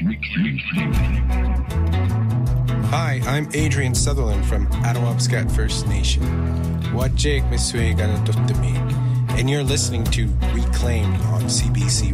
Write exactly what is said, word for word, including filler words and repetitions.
Hi, I'm Adrian Sutherland from Attawabscat First Nation. Wajek Miswega Tuttami, and you're listening to Reclaimed on C B C